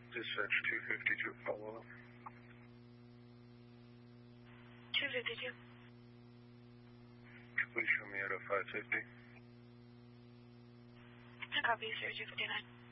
Dispatch 252 follow-up. 252. Please show me out of 550. Copy, sir, 259.